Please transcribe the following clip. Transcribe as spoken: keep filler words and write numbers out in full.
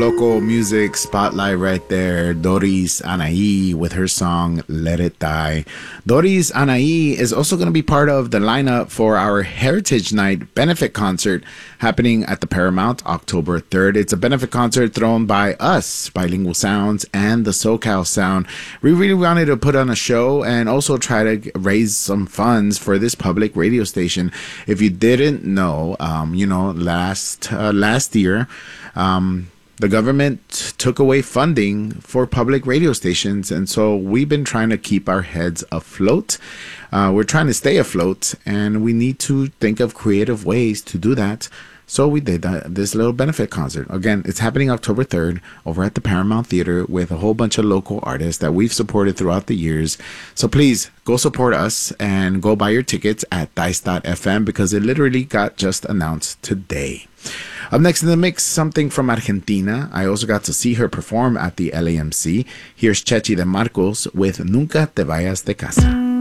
local music spotlight right there. Doris Anaí with her song Let It Die. Doris Anaí is also going to be part of the lineup for our Heritage Night benefit concert happening at the Paramount October third. It's a benefit concert thrown by us, Bilingual Sounds, and the SoCal Sound. We really wanted to put on a show and also try to raise some funds for this public radio station. If you didn't know, um, you know, last uh, last year, um, the government took away funding for public radio stations, and so we've been trying to keep our heads afloat. Uh, we're trying to stay afloat, and we need to think of creative ways to do that. So we did that, this little benefit concert. Again, it's happening October third over at the Paramount Theater with a whole bunch of local artists that we've supported throughout the years. So please go support us and go buy your tickets at dice dot f m because it literally got just announced today. Up next in the mix, something from Argentina. I also got to see her perform at the L A M C. Here's Chechi de Marcos with Nunca Te Vayas de Casa.